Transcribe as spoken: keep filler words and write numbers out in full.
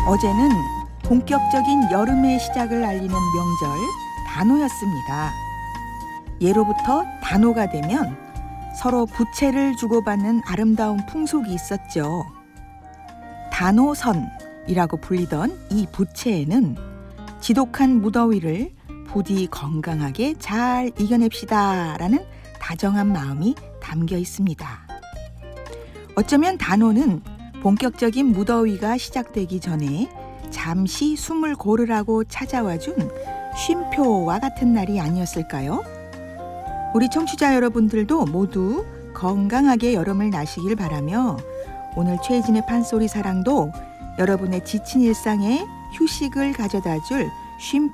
어제는 본격적인 여름의 시작을 알리는 명절 단오였습니다. 예로부터 단오가 되면 서로 부채를 주고받는 아름다운 풍속이 있었죠. 단오선이라고 불리던 이 부채에는 지독한 무더위를 부디 건강하게 잘 이겨냅시다 라는 다정한 마음이 담겨 있습니다. 어쩌면 단오는 본격적인 무더위가 시작되기 전에 잠시 숨을 고르라고 찾아와준 쉼표와 같은 날이 아니었을까요? 우리 청취자 여러분들도 모두 건강하게 여름을 나시길 바라며 오늘 최혜진의 판소리 사랑도 여러분의 지친 일상에 휴식을 가져다줄 쉼표